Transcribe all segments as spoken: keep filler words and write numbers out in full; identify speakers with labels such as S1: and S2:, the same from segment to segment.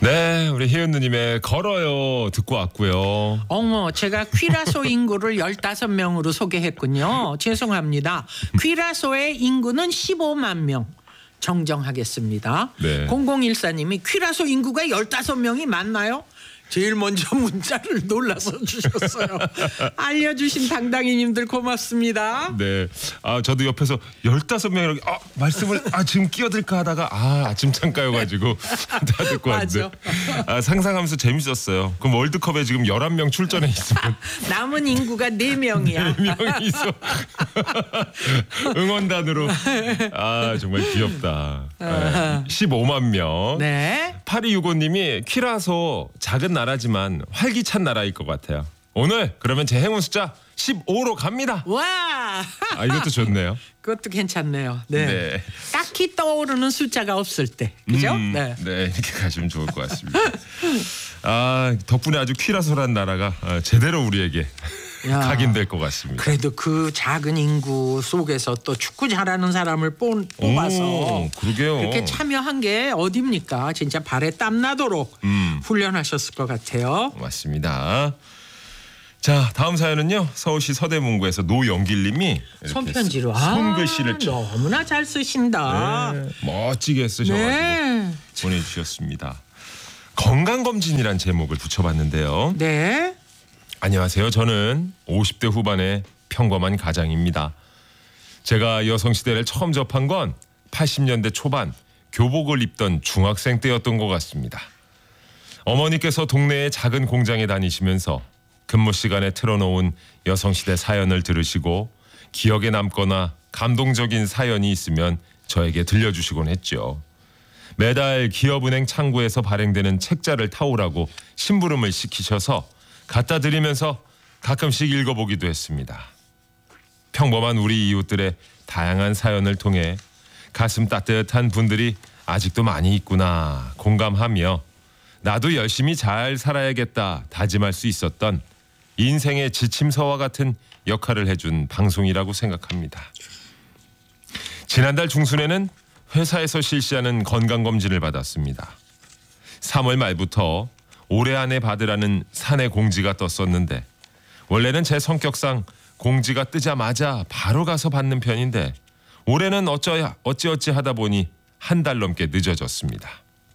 S1: 네, 우리 희은 누님의 걸어요 듣고 왔고요.
S2: 어머, 제가 퀴라소 인구를 열다섯 명으로 소개했군요. 죄송합니다. 퀴라소의 인구는 십오만 명. 정정하겠습니다.
S1: 네.
S2: 공공일사님이 퀴라소 인구가 열다섯 명이 맞나요? 제일 먼저 문자를 놀라서 주셨어요. 알려주신 당당이님들 고맙습니다.
S1: 네, 아 저도 옆에서 열다섯 명이라고 아, 말씀을 아 지금 끼어들까 하다가 아 아침 잠깐여가지고 다 듣고 왔는데 아, 상상하면서 재밌었어요. 그럼 월드컵에 지금 열한 명 출전해 있으면
S2: 남은 인구가 네 명이야.
S1: 네 명이 있어. 응원단으로 아 정말 귀엽다. 네, 십오만 명.
S2: 네.
S1: 팔이육오님이 퀴라소 작은 나라지만 활기찬 나라일 것 같아요. 오늘 그러면 제 행운 숫자 십오로 갑니다.
S2: 와.
S1: 아 이것도 좋네요.
S2: 그것도 괜찮네요. 네.
S1: 네.
S2: 딱히 떠오르는 숫자가 없을 때, 그죠?
S1: 음,
S2: 네.
S1: 네 이렇게 가시면 좋을 것 같습니다. 아 덕분에 아주 퀴라소란 나라가 아, 제대로 우리에게
S2: 야,
S1: 각인될 것 같습니다.
S2: 그래도 그 작은 인구 속에서 또 축구 잘하는 사람을 뽑, 뽑아서
S1: 오, 그러게요.
S2: 이렇게 참여한 게 어딥니까? 진짜 발에 땀 나도록
S1: 음.
S2: 훈련하셨을 것 같아요.
S1: 맞습니다. 자 다음 사연은요 서울시 서대문구에서 노영길님이
S2: 손편지로
S1: 손글씨를
S2: 아, 너무나 잘 쓰신다.
S1: 네, 멋지게 쓰셔가지고
S2: 네.
S1: 보내주셨습니다. 건강검진이란 제목을 붙여봤는데요.
S2: 네.
S1: 안녕하세요. 저는 오십 대 후반의 평범한 가장입니다. 제가 여성시대를 처음 접한 건 팔십 년대 초반 교복을 입던 중학생 때였던 것 같습니다. 어머니께서 동네의 작은 공장에 다니시면서 근무 시간에 틀어놓은 여성시대 사연을 들으시고 기억에 남거나 감동적인 사연이 있으면 저에게 들려주시곤 했죠. 매달 기업은행 창구에서 발행되는 책자를 타오라고 심부름을 시키셔서 갖다 드리면서 가끔씩 읽어보기도 했습니다. 평범한 우리 이웃들의 다양한 사연을 통해 가슴 따뜻한 분들이 아직도 많이 있구나 공감하며 나도 열심히 잘 살아야겠다 다짐할 수 있었던 인생의 지침서와 같은 역할을 해준 방송이라고 생각합니다. 지난달 중순에는 회사에서 실시하는 건강검진을 받았습니다. 삼월 말부터 올해 안에 받으라는 사내 공지가 떴었는데 원래는 제 성격상 공지가 뜨자마자 바로 가서 받는 편인데 올해는 어쩌야 어찌어찌 하다 보니 한 달 넘게 늦어졌습니다.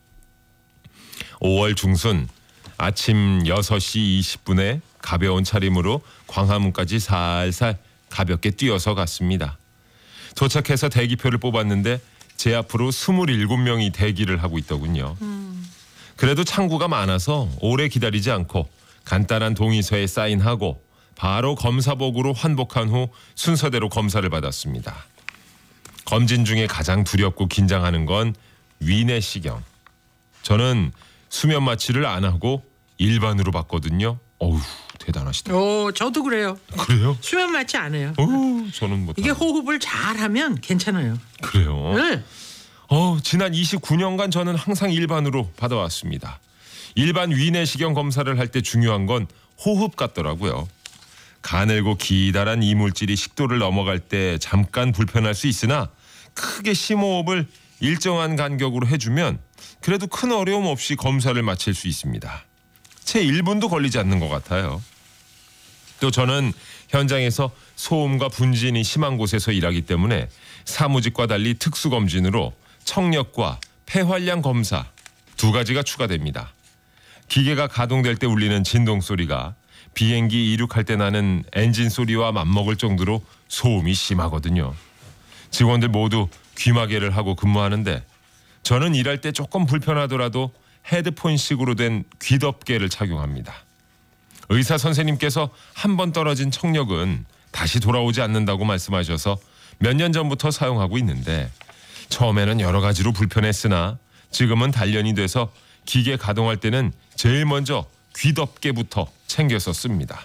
S1: 오월 중순 아침 여섯 시 이십 분에 가벼운 차림으로 광화문까지 살살 가볍게 뛰어서 갔습니다. 도착해서 대기표를 뽑았는데 제 앞으로 스물일곱 명이 대기를 하고 있더군요. 음. 그래도 창구가 많아서 오래 기다리지 않고 간단한 동의서에 사인하고 바로 검사복으로 환복한 후 순서대로 검사를 받았습니다. 검진 중에 가장 두렵고 긴장하는 건 위내시경. 저는 수면 마취를 안 하고 일반으로 받거든요. 어우 대단하시다.
S2: 오, 저도 그래요.
S1: 그래요?
S2: 수면 마취 안 해요.
S1: 어우 저는 못.
S2: 이게 호흡을 잘하면 괜찮아요.
S1: 그래요?
S2: 네.
S1: 어, 지난 이십구 년간 저는 항상 일반으로 받아왔습니다. 일반 위내시경 검사를 할 때 중요한 건 호흡 같더라고요. 가늘고 기다란 이물질이 식도를 넘어갈 때 잠깐 불편할 수 있으나 크게 심호흡을 일정한 간격으로 해주면 그래도 큰 어려움 없이 검사를 마칠 수 있습니다. 채 일 분도 걸리지 않는 것 같아요. 또 저는 현장에서 소음과 분진이 심한 곳에서 일하기 때문에 사무직과 달리 특수검진으로 청력과 폐활량 검사 두 가지가 추가됩니다. 기계가 가동될 때 울리는 진동 소리가 비행기 이륙할 때 나는 엔진 소리와 맞먹을 정도로 소음이 심하거든요. 직원들 모두 귀마개를 하고 근무하는데 저는 일할 때 조금 불편하더라도 헤드폰식으로 된 귀덮개를 착용합니다. 의사 선생님께서 한 번 떨어진 청력은 다시 돌아오지 않는다고 말씀하셔서 몇 년 전부터 사용하고 있는데 처음에는 여러 가지로 불편했으나 지금은 단련이 돼서 기계 가동할 때는 제일 먼저 귀덮개부터 챙겨서 씁니다.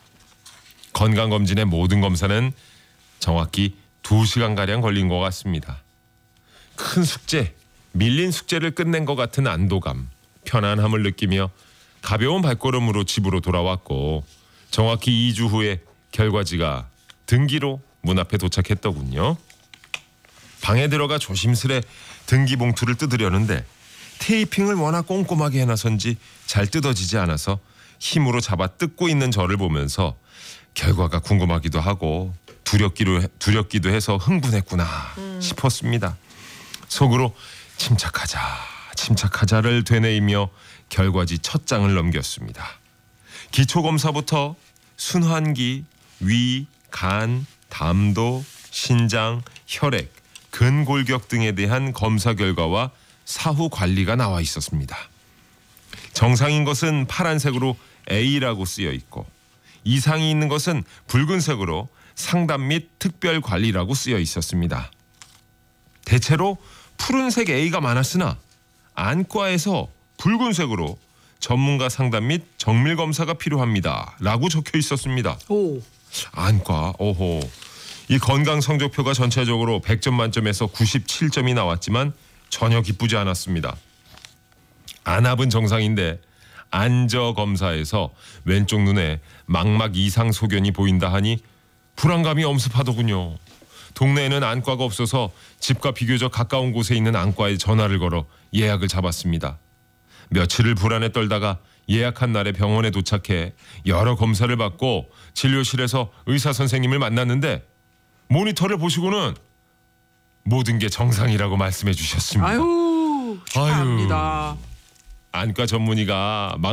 S1: 건강검진의 모든 검사는 정확히 두 시간가량 걸린 것 같습니다. 큰 숙제, 밀린 숙제를 끝낸 것 같은 안도감, 편안함을 느끼며 가벼운 발걸음으로 집으로 돌아왔고 정확히 이 주 후에 결과지가 등기로 문 앞에 도착했더군요. 방에 들어가 조심스레 등기 봉투를 뜯으려는데 테이핑을 워낙 꼼꼼하게 해놔서인지 잘 뜯어지지 않아서 힘으로 잡아 뜯고 있는 저를 보면서 결과가 궁금하기도 하고 두렵기도, 두렵기도 해서 흥분했구나 싶었습니다. 속으로 침착하자 침착하자를 되뇌이며 결과지 첫 장을 넘겼습니다. 기초검사부터 순환기, 위, 간, 담도, 신장, 혈액, 근골격 등에 대한 검사 결과와 사후 관리가 나와 있었습니다. 정상인 것은 파란색으로 A라고 쓰여 있고 이상이 있는 것은 붉은색으로 상담 및 특별 관리라고 쓰여 있었습니다. 대체로 푸른색 A가 많았으나 안과에서 붉은색으로 전문가 상담 및 정밀 검사가 필요합니다. 라고 적혀 있었습니다.
S2: 오.
S1: 안과, 오호. 이 건강 성적표가 전체적으로 백 점 만점에서 구십칠 점이 나왔지만 전혀 기쁘지 않았습니다. 안압은 정상인데 안저 검사에서 왼쪽 눈에 망막 이상 소견이 보인다 하니 불안감이 엄습하더군요. 동네에는 안과가 없어서 집과 비교적 가까운 곳에 있는 안과에 전화를 걸어 예약을 잡았습니다. 며칠을 불안에 떨다가 예약한 날에 병원에 도착해 여러 검사를 받고 진료실에서 의사 선생님을 만났는데 모니터를 보시고는 모든 게 정상이라고 말씀해 주셨습니다.
S2: 아유 축하합니다.
S1: 안과 전문의가